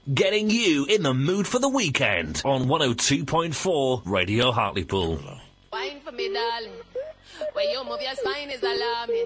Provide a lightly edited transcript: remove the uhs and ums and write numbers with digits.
getting you in the mood for the weekend on 102.4 Radio Hartlepool. Wine for me, darling. When you move your spine is alarming.